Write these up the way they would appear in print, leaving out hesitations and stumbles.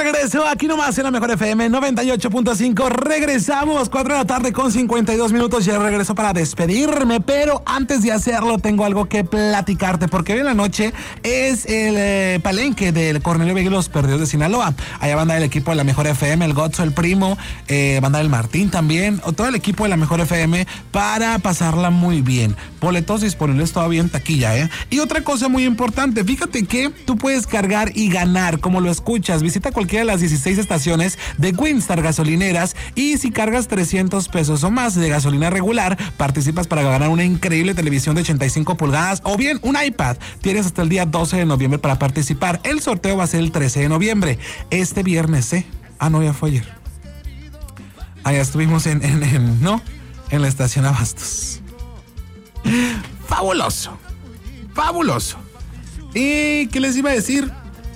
regreso, aquí nomás en la Mejor FM 98.5. Regresamos, 4 de la tarde con 52 minutos. Ya regreso para despedirme, pero antes de hacerlo tengo algo que platicarte, porque hoy en la noche es el palenque del Cornelio Vega y los Perdidos de Sinaloa. Allá van a el equipo de la Mejor FM, el Gotzo, el Primo, van a el Martín también, o todo el equipo de la Mejor FM para pasarla muy bien. Boletos disponibles todavía en taquilla, Y otra cosa muy importante, fíjate que tú puedes cargar y ganar, como lo escuchas. Visita cualquiera de las 16 estaciones de Winstar Gasolineras y si cargas 300 pesos o más de gasolina regular, participas para ganar una increíble televisión de 85 pulgadas o bien un iPad. Tienes hasta el día 12 de noviembre para participar. El sorteo va a ser el 13 de noviembre. Este viernes, no, ya fue ayer. Allá estuvimos en la estación Abastos. Fabuloso. Fabuloso. ¿Y qué les iba a decir?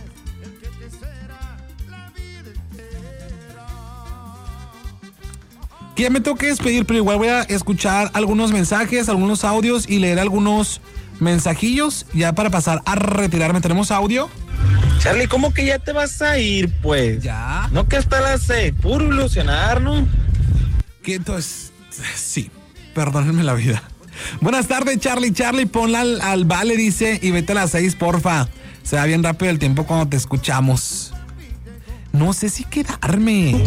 Que ya me tengo que despedir, pero igual voy a escuchar algunos mensajes, algunos audios y leer algunos mensajillos ya para pasar a retirarme. ¿Tenemos audio? Charlie, ¿cómo que ya te vas a ir, pues? Ya. No, que hasta las puro ilusionar, ¿no? Que entonces, sí, perdónenme la vida. Buenas tardes, Charlie, ponla al vale, dice, y vete a las 6, porfa. Se va bien rápido el tiempo cuando te escuchamos. No sé si quedarme.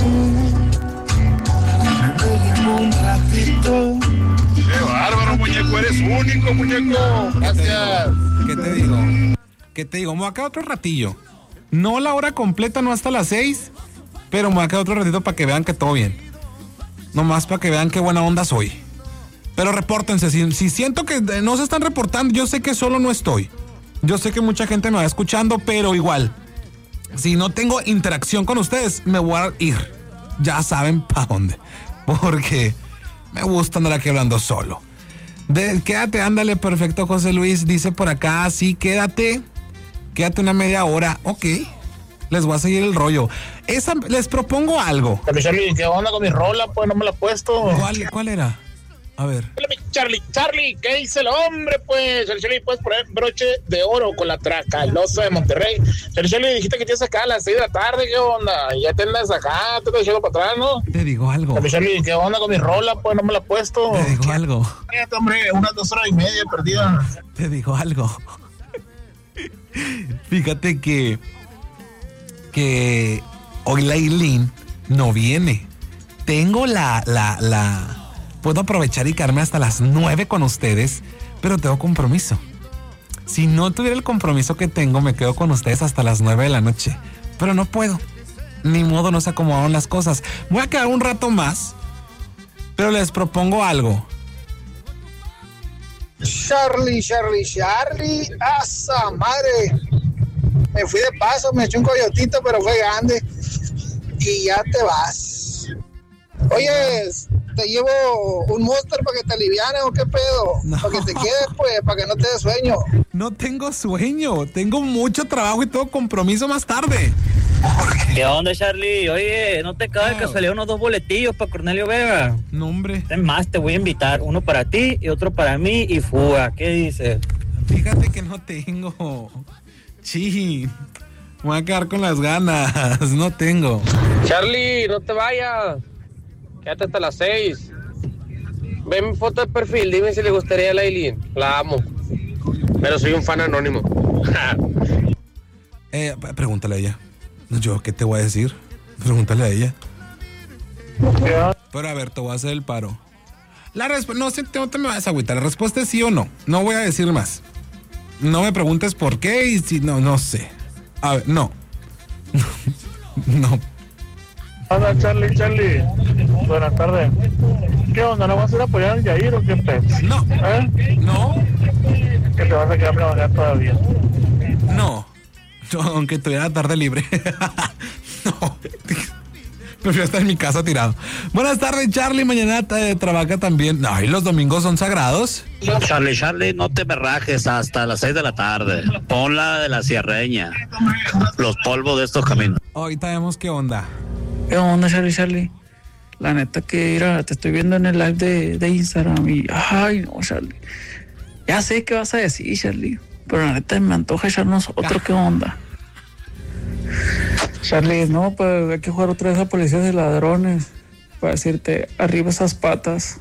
¡Qué bárbaro, muñeco! ¡Eres único, muñeco! Gracias. ¿Qué te digo? Me voy a quedar otro ratillo. No la hora completa, no hasta las 6, pero me voy a quedar otro ratito para que vean que todo bien. Nomás para que vean qué buena onda soy. Pero repórtense, si siento que no se están reportando, yo sé que solo no estoy. Yo sé que mucha gente me va escuchando, pero igual, si no tengo interacción con ustedes, me voy a ir. Ya saben para dónde. Porque me gusta andar aquí hablando solo. Quédate, ándale, perfecto, José Luis. Dice por acá, sí, quédate una media hora. Ok, les voy a seguir el rollo. Les propongo algo. Charlie, ¿qué onda con mi rola? Pues no me la he puesto. ¿Cuál era? A ver. Charlie, ¿qué dice el hombre? Pues, Charlie, puedes poner broche de oro con la traca, el oso de Monterrey. Charlie, dijiste que te ibas acá a las 6 de la tarde, ¿qué onda? Ya te andas acá, te estás echando para atrás, ¿no? Te digo algo. Charlie, ¿qué onda con mi rola? Pues no me la he puesto. Te digo algo. Fíjate, hombre, unas 2 horas y media perdida. Te digo algo. Fíjate que hoy la Eileen no viene. Tengo puedo aprovechar y quedarme hasta las 9 con ustedes, pero tengo compromiso. Si no tuviera el compromiso que tengo, me quedo con ustedes hasta las 9 de la noche. Pero no puedo. Ni modo, no se acomodaron las cosas. Voy a quedar un rato más, pero les propongo algo. Charlie, ¡asa madre! Me fui de paso, me eché un coyotito, pero fue grande. Y ya te vas. Oye, ¿te llevo un Monster para que te alivianes o qué pedo? No. Para que te quedes, pues, para que no te dé sueño. No tengo sueño, tengo mucho trabajo y tengo compromiso más tarde. ¿Qué onda, Charlie? Oye, ¿no te cabe que salieron unos 2 boletillos para Cornelio Vega? No, hombre. Es más, te voy a invitar, uno para ti y otro para mí y fuga. ¿Qué dices? Fíjate que no tengo. Sí, me voy a quedar con las ganas, no tengo. Charlie, no te vayas. Quédate hasta las 6. Ve mi foto de perfil, dime si le gustaría a la Eileen. La amo. Pero soy un fan anónimo. Pregúntale a ella. ¿Yo qué te voy a decir? Pregúntale a ella. Pero a ver, te voy a hacer el paro. No te me vas a agüitar. La respuesta es sí o no. No voy a decir más. No me preguntes por qué y si no sé. A ver, no. No. Hola, Charlie. Buenas tardes. ¿Qué onda? ¿No vas a ir a apoyar al Yair o qué pez? No. No. ¿Que te vas a quedar trabajando todavía? No. Yo, aunque tuviera la tarde libre. No. Prefiero estar en mi casa tirado. Buenas tardes, Charlie. Mañana trabaja también. Ay, los domingos son sagrados. Charlie, no te me rajes hasta las 6 de la tarde. Ponla de la Sierreña. Los polvos de estos caminos. Ahorita vemos qué onda. ¿Qué onda, Charlie? La neta que te estoy viendo en el live de Instagram y... Ay, no, Charlie. Ya sé qué vas a decir, Charlie. Pero la neta me antoja echarnos otro. ¿Qué onda? Charlie, no, pues hay que jugar otra vez a policías y ladrones. Para decirte, arriba esas patas.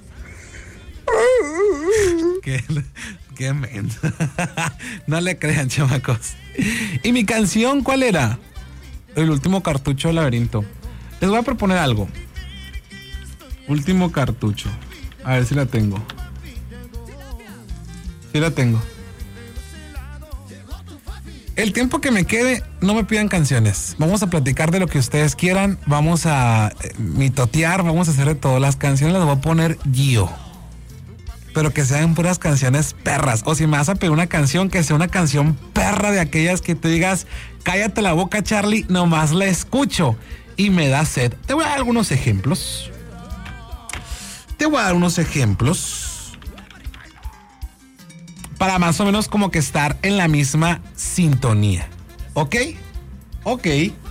Qué menso. No le crean, chamacos. ¿Y mi canción cuál era? El último cartucho del laberinto. Les voy a proponer algo. Último cartucho. A ver si la tengo. Sí la tengo. El tiempo que me quede, no me pidan canciones. Vamos a platicar de lo que ustedes quieran. Vamos a mitotear, vamos a hacer de todo. Las canciones las voy a poner yo. Pero que sean puras canciones perras. O si me vas a pedir una canción, que sea una canción perra de aquellas que te digas, cállate la boca, Charlie, nomás la escucho y me da sed. Te voy a dar algunos ejemplos. Para más o menos como que estar en la misma sintonía. ¿Ok?